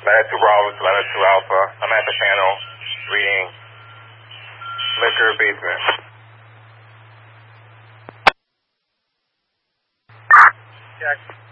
Latitude 2 Bravo to Latitude 2 Alpha. I'm at the panel reading liquor basement. Check.